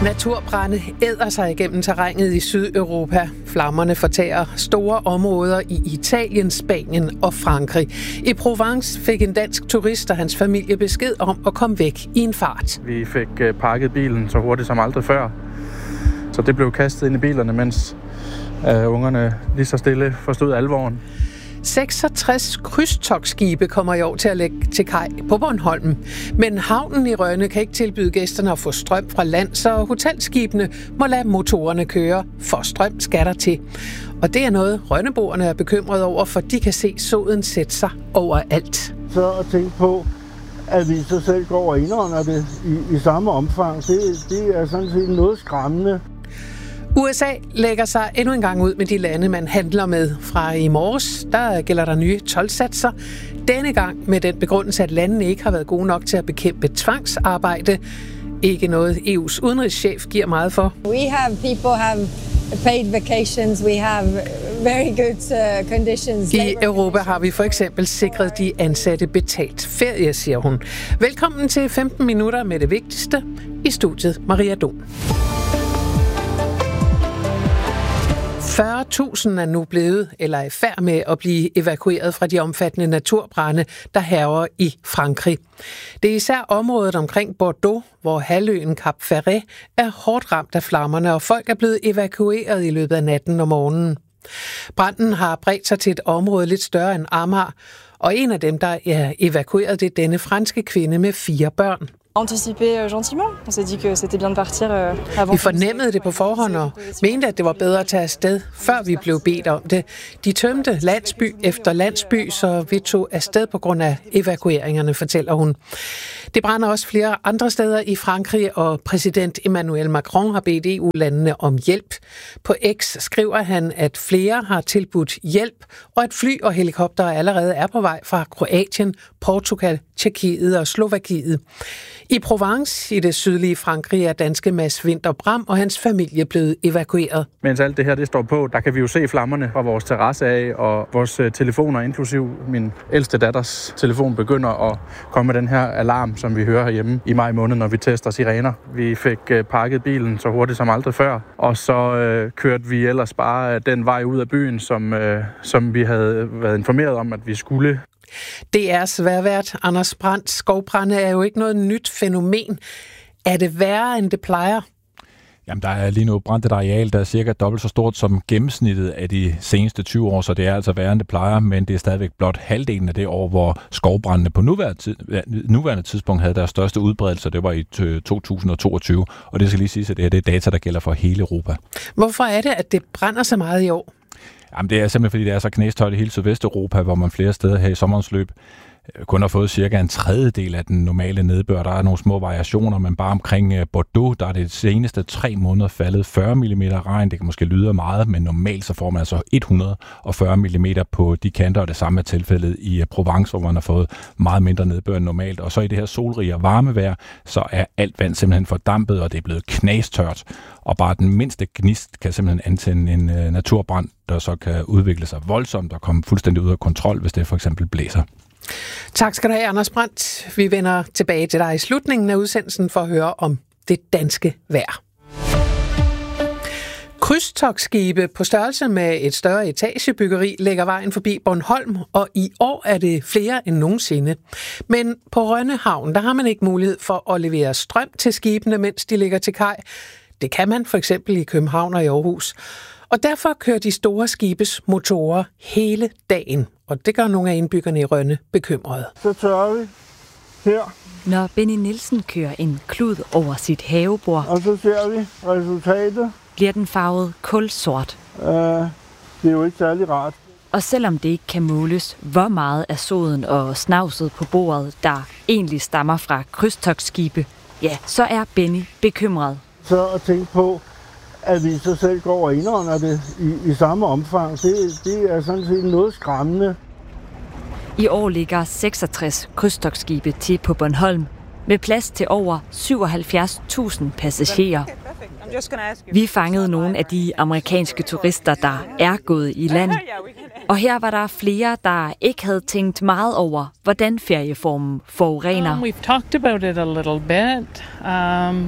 Naturbrande æder sig igennem terrænet i Sydeuropa. Flammerne fortærer store områder i Italien, Spanien og Frankrig. I Provence fik en dansk turist og hans familie besked om at komme væk i en fart. Vi fik pakket bilen så hurtigt som aldrig før. Så det blev kastet ind i bilerne, mens ungerne lige så stille forstod alvoren. 66 krydstogtskibe kommer i år til at lægge til kaj på Bornholm. Men havnen i Rønne kan ikke tilbyde gæsterne at få strøm fra land, så hotelskibene må lade motorerne køre, for strøm skal der til. Og det er noget, rønneboerne er bekymrede over, for de kan se soden sætte sig overalt. Så at tænke på, at vi så selv går og indånder det i samme omfang, det er sådan set noget skræmmende. USA lægger sig endnu en gang ud med de lande, man handler med. Fra i morges, der gælder der nye toldsatser. Denne gang med den begrundelse, at landene ikke har været gode nok til at bekæmpe tvangsarbejde. Ikke noget EU's udenrigschef giver meget for. People have paid vacations. We have very good conditions. I Europa har vi for eksempel sikret de ansatte betalt ferie, siger hun. Velkommen til 15 minutter med det vigtigste. I studiet Maria Don. 40.000 er nu blevet eller er i færd med at blive evakueret fra de omfattende naturbrande, der hærger i Frankrig. Det er især området omkring Bordeaux, hvor halvøen Cap Ferret er hårdt ramt af flammerne, og folk er blevet evakueret i løbet af natten og morgenen. Branden har bredt sig til et område lidt større end Amager, og en af dem, der er evakueret, det er denne franske kvinde med 4 børn. Vi fornemmede det på forhånd og mente, at det var bedre at tage afsted, før vi blev bedt om det. De tømte landsby efter landsby, så vi tog afsted på grund af evakueringerne, fortæller hun. Det brænder også flere andre steder i Frankrig, og præsident Emmanuel Macron har bedt EU-landene om hjælp. På X skriver han, at flere har tilbudt hjælp, og at fly og helikopter allerede er på vej fra Kroatien, Portugal, Tjekkiet og Slovakiet. I Provence i det sydlige Frankrig er danske Mads Winther Bram og hans familie blevet evakueret. Mens alt det her det står på, der kan vi jo se flammerne fra vores terrasse af, og vores telefoner, inklusiv min ældste datters telefon, begynder at komme med den her alarm, som vi hører herhjemme i maj måned, når vi tester sirener. Vi fik pakket bilen så hurtigt som aldrig før, og så kørte vi ellers bare den vej ud af byen, som vi havde været informeret om, at vi skulle. DR's vejrvært Anders Brandt. Skovbrande er jo ikke noget nyt fænomen. Er det værre, end det plejer? Jamen, der er lige nu brændt et areal, der er cirka dobbelt så stort som gennemsnittet af de seneste 20 år, så det er altså værre, end det plejer, men det er stadigvæk blot halvdelen af det år, hvor skovbrændene på nuværende tidspunkt havde deres største udbredelse, det var i 2022, og det skal lige siges, at det er data, der gælder for hele Europa. Hvorfor er det, at det brænder så meget i år? Jamen, det er simpelthen, fordi det er så knæstøjt i hele Sydvesteuropa, hvor man flere steder her i sommerens løb kun har fået cirka en tredjedel af den normale nedbør. Der er nogle små variationer, men bare omkring Bordeaux, der er det seneste 3 måneder faldet 40 mm regn. Det kan måske lyde meget, men normalt så får man altså 140 mm på de kanter, og det samme er tilfældet i Provence, hvor man har fået meget mindre nedbør end normalt. Og så i det her solrige og varme vejr, så er alt vand simpelthen fordampet, og det er blevet knastørt. Og bare den mindste gnist kan simpelthen antænde en naturbrand, der så kan udvikle sig voldsomt og komme fuldstændig ud af kontrol, hvis det for eksempel blæser. Tak skal du have, Anders Brandt. Vi vender tilbage til dig i slutningen af udsendelsen for at høre om det danske vejr. Krydstogtskibe på størrelse med et større etagebyggeri lægger vejen forbi Bornholm, og i år er det flere end nogensinde. Men på Rønne Havn, der har man ikke mulighed for at levere strøm til skibene, mens de ligger til kaj. Det kan man for eksempel i København og i Aarhus. Og derfor kører de store skibes motorer hele dagen, og det gør nogle af indbyggerne i Rønne bekymrede. Så tørrer vi her. Når Benny Nielsen kører en klud over sit havebord, og så ser vi resultatet. Bliver den farvet kulsort. Det er jo ikke særlig rart. Og selvom det ikke kan måles, hvor meget af soden og snavset på bordet, der egentlig stammer fra krydstogtskibe, ja, så er Benny bekymret. Så at tænke på, at vi så selv går og indånder det i samme omfang, det er sådan set noget skræmmende. I år ligger 66 krydstogtskibe til på Bornholm, med plads til over 77.000 passagerer. Vi fangede nogle af de amerikanske turister, der er gået i land. Og her var der flere, der ikke havde tænkt meget over, hvordan ferieformen forurener. We've talked about it a little bit.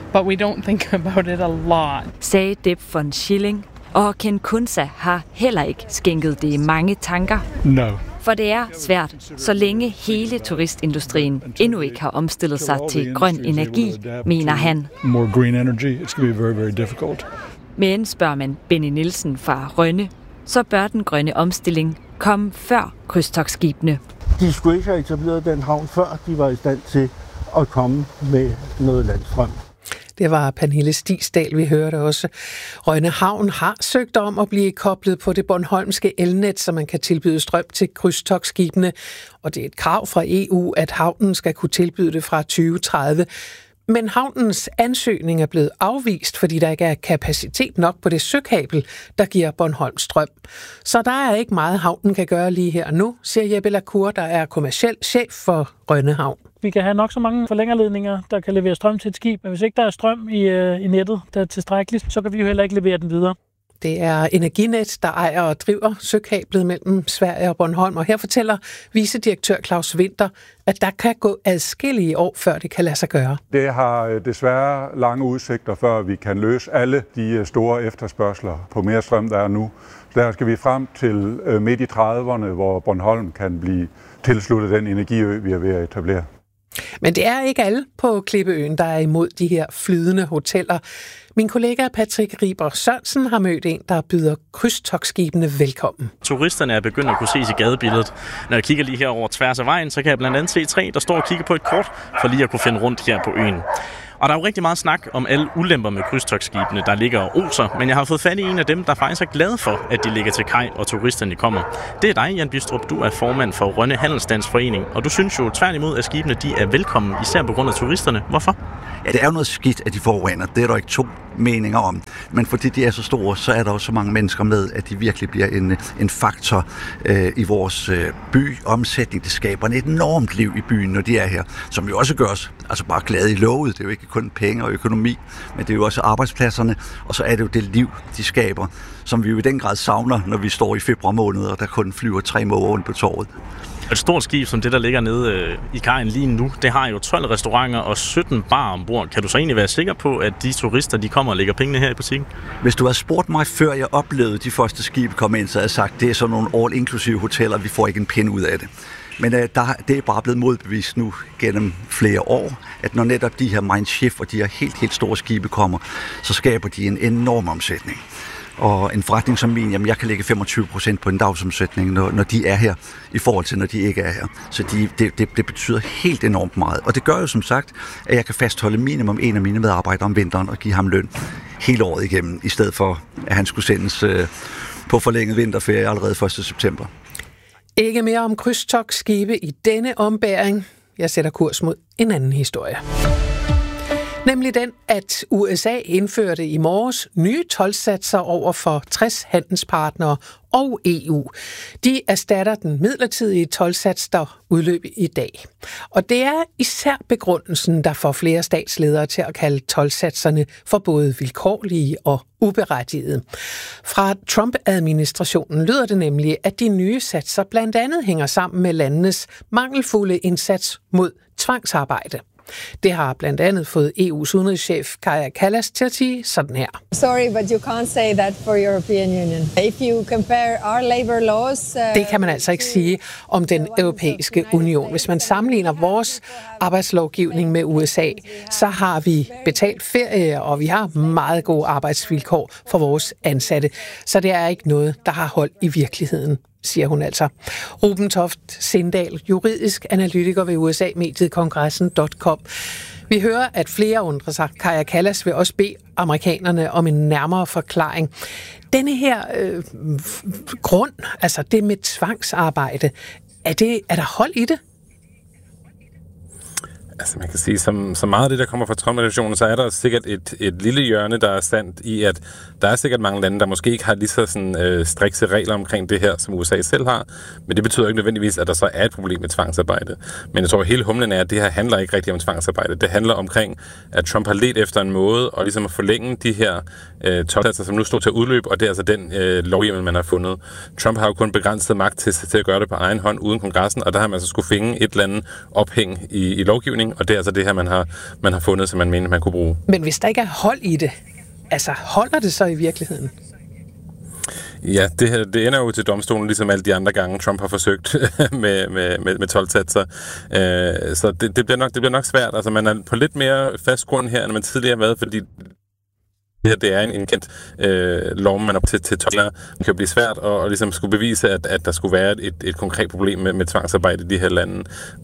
but we don't think about it a lot. Sagde Deb von Schilling, og Ken Kunsa har heller ikke skænket det mange tanker. No. For det er svært, så længe hele turistindustrien endnu ikke har omstillet sig til grøn energi, mener han. More green energy, it's going to be very, very difficult. Men spørger man Benny Nielsen fra Rønne, så bør den grønne omstilling komme før krydstogtskibene. De skulle ikke have etableret den havn, før de var i stand til at komme med noget landstrøm. Det var Pernille Stigsdal, vi hørte også. Rønne Havn har søgt om at blive koblet på det bornholmske elnet, så man kan tilbyde strøm til krydstogtskibene. Og det er et krav fra EU, at havnen skal kunne tilbyde det fra 2030. Men havnens ansøgning er blevet afvist, fordi der ikke er kapacitet nok på det søkabel, der giver Bornholm strøm. Så der er ikke meget, havnen kan gøre lige her og nu, siger Jeppe Lacour, der er kommerciel chef for Rønne Havn. Vi kan have nok så mange forlængerledninger, der kan levere strøm til et skib, men hvis ikke der er strøm i nettet, der er tilstrækkeligt, så kan vi jo heller ikke levere den videre. Det er Energinet, der ejer og driver søkablet mellem Sverige og Bornholm, og her fortæller vicedirektør Claus Winter, at der kan gå adskillige år, før det kan lade sig gøre. Det har desværre lange udsigter, før vi kan løse alle de store efterspørgsler på mere strøm, der er nu. Så der skal vi frem til midt i 30'erne, hvor Bornholm kan blive tilsluttet den energiø, vi er ved at etablere. Men det er ikke alle på Klippeøen, der er imod de her flydende hoteller. Min kollega Patrick Riber Sørensen har mødt en, der byder krydstogtskibene velkommen. Turisterne er begyndt at kunne ses i gadebilledet. Når jeg kigger lige her over tværs af vejen, så kan jeg blandt andet se 3, der står og kigger på et kort, for lige at kunne finde rundt her på øen. Og der er jo rigtig meget snak om alle ulemper med krydstogtskibene, der ligger og oser, men jeg har fået fat i en af dem, der faktisk er glad for, at de ligger til kaj, og turisterne kommer. Det er dig, Jan Bistrup. Du er formand for Rønne Handelsstandsforening, og du synes jo tværtimod, at skibene de er velkommen, især på grund af turisterne. Hvorfor? Ja, det er jo noget skidt, at de forurener. Det er der ikke to meninger om. Men fordi de er så store, så er der også så mange mennesker med, at de virkelig bliver en faktor i vores byomsætning. Det skaber et enormt liv i byen, når de er her, som jo også gør os altså bare glade i lovet. Det er jo ikke kun penge og økonomi, men det er jo også arbejdspladserne, og så er det jo det liv, de skaber, som vi jo i den grad savner, når vi står i februar måned, og der kun flyver 3 måger rundt på torvet. Et stort skib som det, der ligger nede i kajen lige nu, det har jo 12 restauranter og 17 barer ombord. Kan du så egentlig være sikker på, at de turister, de kommer og lægger pengene her i butikken? Hvis du havde spurgt mig, før jeg oplevede de første skibe komme ind, så havde jeg sagt, det er sådan nogle all-inklusive hoteller, vi får ikke en pind ud af det. Men det er bare blevet modbevist nu gennem flere år, at når netop de her Mein Schiff og de her helt store skibe kommer, så skaber de en enorm omsætning. Og en forretning som min, jamen jeg kan lægge 25% på en dagsomsætning, når de er her, i forhold til når de ikke er her. Så det betyder helt enormt meget. Og det gør jo som sagt, at jeg kan fastholde minimum en af mine medarbejdere om vinteren og give ham løn hele året igennem, i stedet for at han skulle sendes på forlænget vinterferie allerede 1. september. Ikke mere om krydstogtskibe i denne ombæring. Jeg sætter kurs mod en anden historie. Nemlig den, at USA indførte i morges nye toldsatser over for 60 handelspartnere og EU. De erstatter den midlertidige toldsats, der udløb i dag. Og det er især begrundelsen, der får flere statsledere til at kalde toldsatserne for både vilkårlige og uberettigede. Fra Trump-administrationen lyder det nemlig, at de nye satser blandt andet hænger sammen med landenes mangelfulde indsats mod tvangsarbejde. Det har blandt andet fået EU's udenrigschef Kaja Kallas til at sige sådan her. Sorry, but you can't say that for European Union. If you compare our labor laws, det kan man altså ikke sige om den europæiske union. Hvis man sammenligner vores arbejdslovgivning med USA, så har vi betalt ferie, og vi har meget gode arbejdsvilkår for vores ansatte. Så det er ikke noget, der har hold i virkeligheden, siger hun altså. Ruben Toft Sindal, juridisk analytiker ved USA-mediet Kongressen.com. Vi hører, at flere undrer sig. Kaja Kallas vil også bede amerikanerne om en nærmere forklaring. Denne her grund, altså det med tvangsarbejde, er der hold i det? Altså man kan sige, som meget af det, der kommer fra Trump-administrationen, så er der sikkert et lille hjørne, der er sandt i, at der er sikkert mange lande, der måske ikke har lige så strikse regler omkring det her, som USA selv har. Men det betyder ikke nødvendigvis, at der så er et problem med tvangsarbejde. Men jeg tror, at hele humlen er, at det her handler ikke rigtig om tvangsarbejde. Det handler omkring, at Trump har ledt efter en måde, og ligesom at forlænge de her toldsatser, som nu står til at udløbe, og det er altså den lovhjemmel, man har fundet. Trump har jo kun begrænset magt til at gøre det på egen hånd, uden kongressen, og der har man altså skulle finde et eller andet ophæng i lovgivningen, mening, og det er altså det her, man har fundet, som man mener, man kunne bruge. Men hvis der ikke er hold i det, altså holder det så i virkeligheden? Ja, det ender jo til domstolen, ligesom alle de andre gange, Trump har forsøgt med 12-satser. Så det bliver nok svært. Altså, man er på lidt mere fast grund her, end man tidligere har været, fordi det er en kendt lov, man er til 12. Det kan blive svært at ligesom skulle bevise, at der skulle være et konkret problem med tvangsarbejde i de her lande.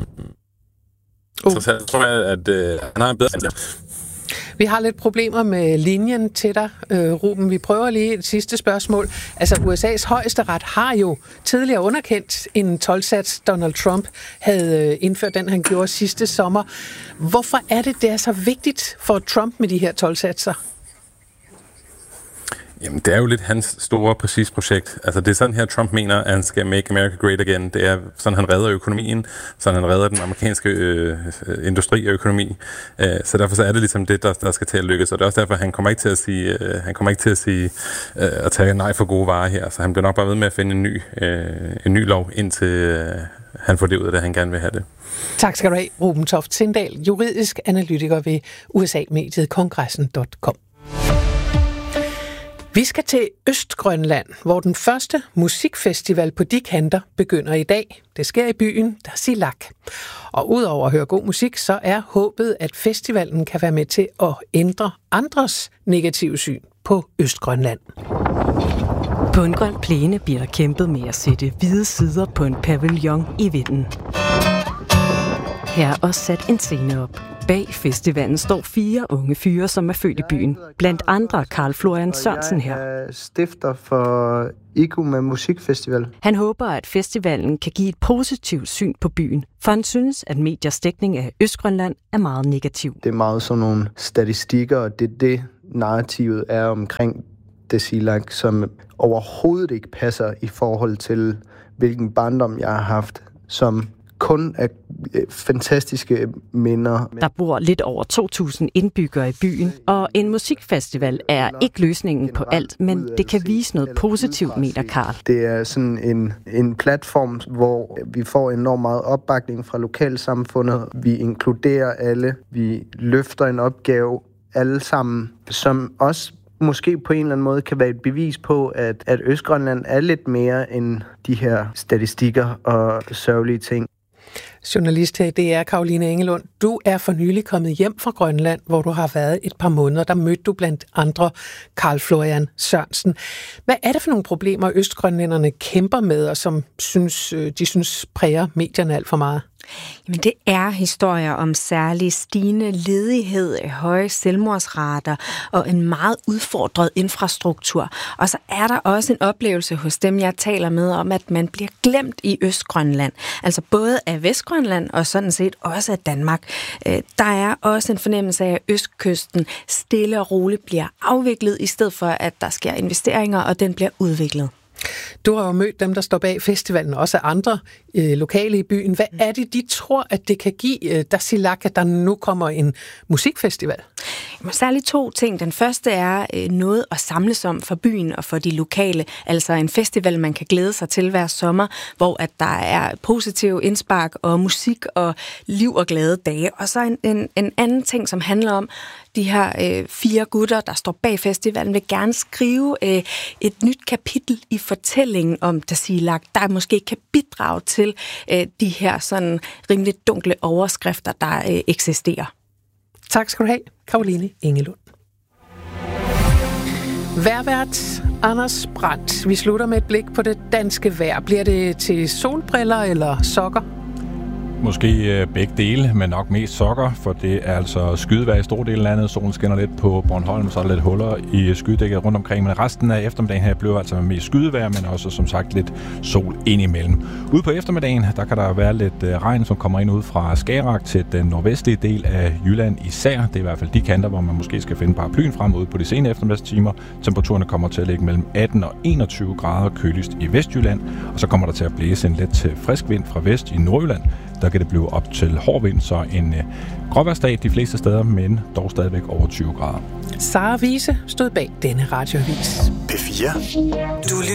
Så tror jeg, at han har en bedre... Vi har lidt problemer med linjen til dig, Ruben. Vi prøver lige et sidste spørgsmål. Altså, USA's højesteret har jo tidligere underkendt en 12-sats, Donald Trump havde indført den, han gjorde sidste sommer. Hvorfor er det er så vigtigt for Trump med de her 12-satser? Jamen, det er jo lidt hans store, præcis projekt. Altså, det er sådan her, Trump mener, at han skal make America great again. Det er sådan, han redder økonomien, sådan han redder den amerikanske industri og økonomi. Så derfor så er det ligesom det, der skal til at lykkes. Og det er også derfor, han kommer ikke til at sige, at tage nej for gode varer her. Så han bliver nok bare ved med at finde en ny lov, indtil han får det ud af det, han gerne vil have det. Tak skal du have, Ruben Toft Sindal, juridisk analytiker ved USA-mediet Kongressen.com. Vi skal til Østgrønland, hvor den første musikfestival på de kanter begynder i dag. Det sker i byen Tasiilaq. Og udover at høre god musik, så er håbet, at festivalen kan være med til at ændre andres negative syn på Østgrønland. På en grøn plæne bliver der kæmpet med at sætte hvide sider på en pavillon i vinden. Her er også sat en scene op. Bag festivalen står 4 unge fyre, som er født i byen. Blandt andre Karl Florian Sørensen her. Jeg er stifter for IKUMA Musikfestival. Han håber, at festivalen kan give et positivt syn på byen, for han synes, at mediers dækning af Østgrønland er meget negativ. Det er meget sådan nogle statistikker, og det narrativet er omkring Tasiilaq, som overhovedet ikke passer i forhold til, hvilken barndom jeg har haft, som kun af fantastiske minder. Der bor lidt over 2.000 indbyggere i byen, og en musikfestival er ikke løsningen på alt, men det kan vise noget positivt, mener Karl. Det er sådan en platform, hvor vi får enormt meget opbakning fra lokalsamfundet. Vi inkluderer alle. Vi løfter en opgave alle sammen, som også måske på en eller anden måde kan være et bevis på, at Østgrønland er lidt mere end de her statistikker og sørgelige ting. Journalist her, det er Caroline Engelund. Du er for nylig kommet hjem fra Grønland, hvor du har været et par måneder. Der mødte du blandt andre Karl Florian Sørensen. Hvad er det for nogle problemer, østgrønlænderne kæmper med, og som de synes præger medierne alt for meget? Jamen, det er historier om særlig stigende ledighed, høje selvmordsrater og en meget udfordret infrastruktur. Og så er der også en oplevelse hos dem, jeg taler med, om at man bliver glemt i Østgrønland. Altså både af Vestgrønland og sådan set også af Danmark. Der er også en fornemmelse af, at Østkysten stille og roligt bliver afviklet, i stedet for at der sker investeringer, og den bliver udviklet. Du har jo mødt dem, der står bag festivalen, også andre lokale i byen. Hvad er det, de tror, at det kan give Tasiilaq, at der nu kommer en musikfestival? Særligt 2 ting. Den første er noget at samles om for byen og for de lokale. Altså en festival, man kan glæde sig til hver sommer, hvor at der er positiv indspark og musik og liv og glade dage. Og så en anden ting, som handler om, de her 4 gutter, der står bag festivalen, vil gerne skrive et nyt kapitel i fortællingen om Tasiilaq, der måske kan bidrage til de her sådan rimelig dunkle overskrifter, der eksisterer. Tak skal du have, Caroline Engelund. Vejrvært Anders Brandt. Vi slutter med et blik på det danske vejr. Bliver det til solbriller eller sokker? Måske begge dele, men nok mest sokker, for det er altså skydevejr i store dele af landet. Solen skinner lidt på Bornholm, så er der lidt huller i skydedækket rundt omkring. Men resten af eftermiddagen her bliver altså mest skydevejr, men også som sagt lidt sol indimellem. Ude på eftermiddagen, der kan der være lidt regn, som kommer ind ud fra Skagerrak til den nordvestlige del af Jylland især. Det er i hvert fald de kanter, hvor man måske skal finde paraplyen frem ud på de sene eftermiddagstimer. Temperaturerne kommer til at ligge mellem 18 og 21 grader køligst i Vestjylland, og så kommer der til at blæse en let til frisk vind fra vest i Nordjylland. Der kan det blive op til hård vind, så en gråvejrsdag de fleste steder, men dog stadigvæk over 20 grader. Sara Wiese stod bag denne radioavis. P4.